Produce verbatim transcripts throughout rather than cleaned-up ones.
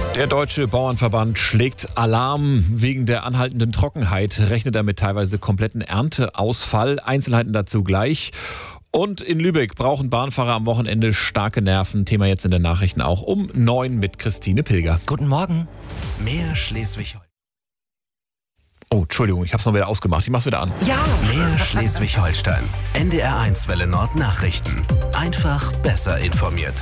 Der Deutsche Bauernverband schlägt Alarm. Wegen der anhaltenden Trockenheit rechnet er mit teilweise kompletten Ernteausfall. Einzelheiten dazu gleich. Und in Lübeck brauchen Bahnfahrer am Wochenende starke Nerven. Thema jetzt in den Nachrichten auch um neun mit Christine Pilger. Guten Morgen. Mehr Schleswig-Holstein. Oh, Entschuldigung, ich habe es noch wieder ausgemacht. Ich mach's wieder an. Ja. Mehr Schleswig-Holstein. N D R eins Welle Nord Nachrichten. Einfach besser informiert.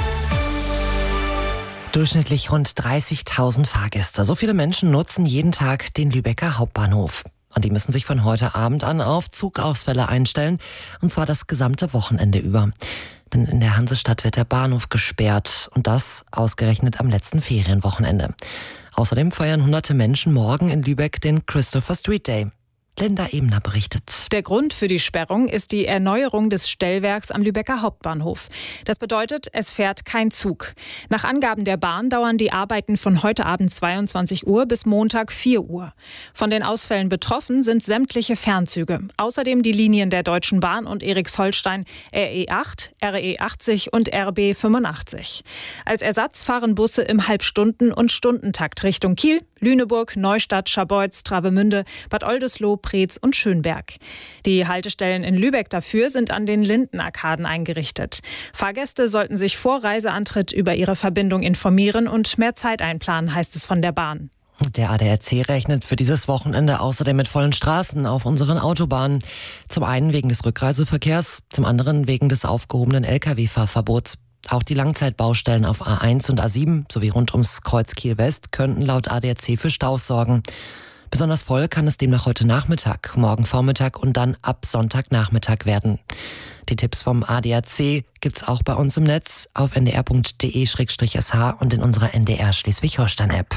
Durchschnittlich rund dreißigtausend Fahrgäste. So viele Menschen nutzen jeden Tag den Lübecker Hauptbahnhof. Und die müssen sich von heute Abend an auf Zugausfälle einstellen. Und zwar das gesamte Wochenende über. Denn in der Hansestadt wird der Bahnhof gesperrt. Und das ausgerechnet am letzten Ferienwochenende. Außerdem feiern hunderte Menschen morgen in Lübeck den Christopher Street Day. Linda Ebner berichtet. Der Grund für die Sperrung ist die Erneuerung des Stellwerks am Lübecker Hauptbahnhof. Das bedeutet, es fährt kein Zug. Nach Angaben der Bahn dauern die Arbeiten von heute Abend zweiundzwanzig Uhr bis Montag vier Uhr. Von den Ausfällen betroffen sind sämtliche Fernzüge. Außerdem die Linien der Deutschen Bahn und Erichsholstein R E acht, R E achtzig und R B fünfundachtzig. Als Ersatz fahren Busse im Halbstunden- und Stundentakt Richtung Kiel, Lüneburg, Neustadt, Scharbeutz, Travemünde, Bad Oldesloe, Preetz und Schönberg. Die Haltestellen in Lübeck dafür sind an den Lindenarkaden eingerichtet. Fahrgäste sollten sich vor Reiseantritt über ihre Verbindung informieren und mehr Zeit einplanen, heißt es von der Bahn. Der A D A C rechnet für dieses Wochenende außerdem mit vollen Straßen auf unseren Autobahnen. Zum einen wegen des Rückreiseverkehrs, zum anderen wegen des aufgehobenen L K W-Fahrverbots. Auch die Langzeitbaustellen auf A eins und A sieben sowie rund ums Kreuz Kiel-West könnten laut A D A C für Staus sorgen. Besonders voll kann es demnach heute Nachmittag, morgen Vormittag und dann ab Sonntagnachmittag werden. Die Tipps vom A D A C gibt's auch bei uns im Netz auf n d r punkt d e slash s h und in unserer N D R Schleswig-Holstein-App.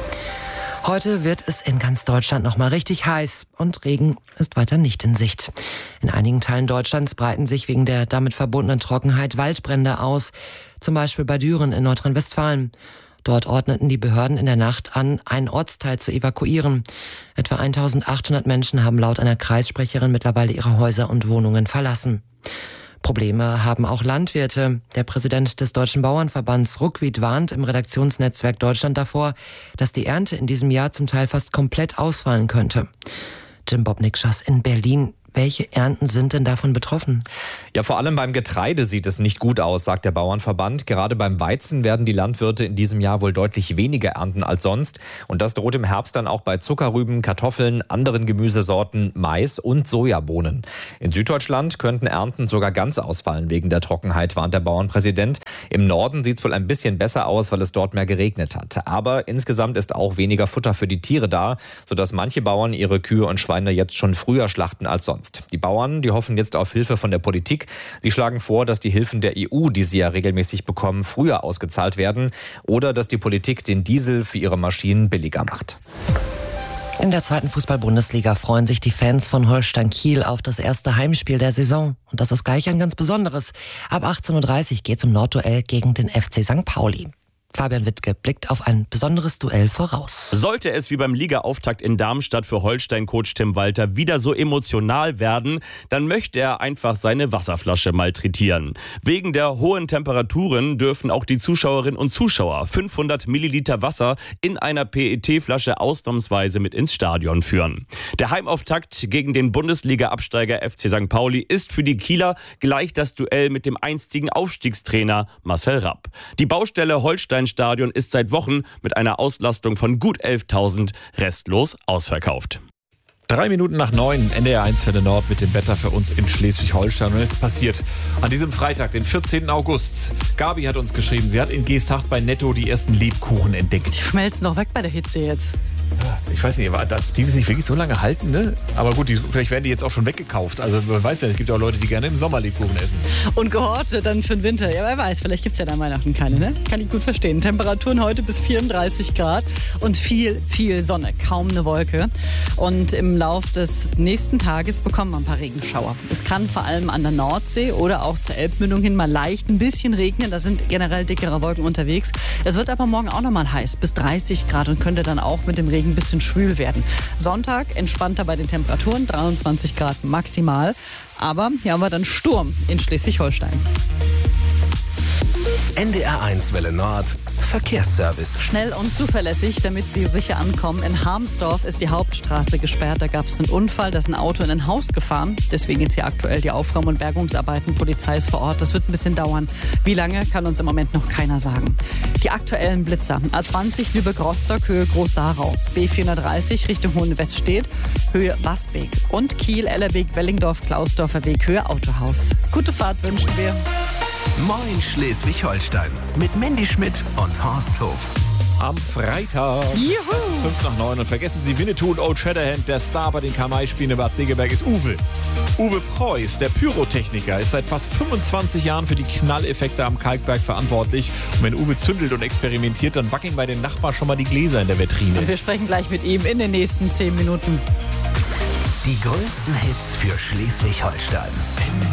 Heute wird es in ganz Deutschland nochmal richtig heiß und Regen ist weiter nicht in Sicht. In einigen Teilen Deutschlands breiten sich wegen der damit verbundenen Trockenheit Waldbrände aus, zum Beispiel bei Düren in Nordrhein-Westfalen. Dort ordneten die Behörden in der Nacht an, einen Ortsteil zu evakuieren. Etwa eintausendachthundert Menschen haben laut einer Kreissprecherin mittlerweile ihre Häuser und Wohnungen verlassen. Probleme haben auch Landwirte. Der Präsident des Deutschen Bauernverbands Ruckwied warnt im Redaktionsnetzwerk Deutschland davor, dass die Ernte in diesem Jahr zum Teil fast komplett ausfallen könnte. Jim Bobnikschass in Berlin. Welche Ernten sind denn davon betroffen? Ja, vor allem beim Getreide sieht es nicht gut aus, sagt der Bauernverband. Gerade beim Weizen werden die Landwirte in diesem Jahr wohl deutlich weniger ernten als sonst. Und das droht im Herbst dann auch bei Zuckerrüben, Kartoffeln, anderen Gemüsesorten, Mais und Sojabohnen. In Süddeutschland könnten Ernten sogar ganz ausfallen wegen der Trockenheit, warnt der Bauernpräsident. Im Norden sieht es wohl ein bisschen besser aus, weil es dort mehr geregnet hat. Aber insgesamt ist auch weniger Futter für die Tiere da, sodass manche Bauern ihre Kühe und Schweine jetzt schon früher schlachten als sonst. Die Bauern, die hoffen jetzt auf Hilfe von der Politik. Sie schlagen vor, dass die Hilfen der E U, die sie ja regelmäßig bekommen, früher ausgezahlt werden oder dass die Politik den Diesel für ihre Maschinen billiger macht. In der zweiten Fußball-Bundesliga freuen sich die Fans von Holstein Kiel auf das erste Heimspiel der Saison. Und das ist gleich ein ganz besonderes. Ab achtzehn Uhr dreißig geht es im Nordduell gegen den F C Sankt Pauli. Fabian Wittke blickt auf ein besonderes Duell voraus. Sollte es wie beim Ligaauftakt in Darmstadt für Holstein-Coach Tim Walter wieder so emotional werden, dann möchte er einfach seine Wasserflasche malträtieren. Wegen der hohen Temperaturen dürfen auch die Zuschauerinnen und Zuschauer fünfhundert Milliliter Wasser in einer P E T-Flasche ausnahmsweise mit ins Stadion führen. Der Heimauftakt gegen den Bundesliga-Absteiger F C Sankt Pauli ist für die Kieler gleich das Duell mit dem einstigen Aufstiegstrainer Marcel Rapp. Die Baustelle Holstein Stadion ist seit Wochen mit einer Auslastung von gut elftausend restlos ausverkauft. Drei Minuten nach neun, N D R eins Welle Nord mit dem Wetter für uns in Schleswig-Holstein. Und es ist passiert an diesem Freitag, den vierzehnten August. Gabi hat uns geschrieben, sie hat in Geesthacht bei Netto die ersten Lebkuchen entdeckt. Die schmelzen doch weg bei der Hitze jetzt. Ich weiß nicht, aber die müssen nicht wirklich so lange halten, ne? Aber gut, die, vielleicht werden die jetzt auch schon weggekauft. Also man weiß ja, es gibt ja auch Leute, die gerne im Sommer Lebkuchen essen. Und gehortet dann für den Winter. Ja, wer weiß, vielleicht gibt es ja dann Weihnachten keine, ne? Kann ich gut verstehen. Temperaturen heute bis vierunddreißig Grad und viel, viel Sonne. Kaum eine Wolke. Und im Lauf des nächsten Tages bekommen wir ein paar Regenschauer. Es kann vor allem an der Nordsee oder auch zur Elbmündung hin mal leicht ein bisschen regnen. Da sind generell dickere Wolken unterwegs. Es wird aber morgen auch nochmal heiß, bis dreißig Grad und könnte dann auch mit dem Regen ein bisschen schwül werden. Sonntag entspannter bei den Temperaturen, dreiundzwanzig Grad maximal. Aber hier haben wir dann Sturm in Schleswig-Holstein. N D R eins Welle Nord Verkehrsservice. Schnell und zuverlässig, damit Sie sicher ankommen. In Harmsdorf ist die Hauptstraße gesperrt. Da gab es einen Unfall, da ist ein Auto in ein Haus gefahren. Deswegen jetzt hier aktuell die Aufräum- und Bergungsarbeiten. Polizei ist vor Ort. Das wird ein bisschen dauern. Wie lange, kann uns im Moment noch keiner sagen. Die aktuellen Blitzer. A zwanzig Lübeck-Rostock, Höhe Groß-Sarau. B vierhundertdreißig Richtung Hohenweststedt, Höhe Wasbeek. Und Kiel, Ellerbeek, Wellingdorf, Klausdorfer Weg, Höhe Autohaus. Gute Fahrt wünschen wir. Moin Schleswig-Holstein mit Mandy Schmidt und Horst Hof. Am Freitag. Juhu! fünf nach neun. Und vergessen Sie Winnetou und Old Shatterhand. Der Star bei den Kamai-Spielen in Bad Segeberg ist Uwe. Uwe Preuß, der Pyrotechniker, ist seit fast fünfundzwanzig Jahren für die Knalleffekte am Kalkberg verantwortlich. Und wenn Uwe zündelt und experimentiert, dann wackeln bei den Nachbarn schon mal die Gläser in der Vitrine. Und wir sprechen gleich mit ihm in den nächsten zehn Minuten. Die größten Hits für Schleswig-Holstein.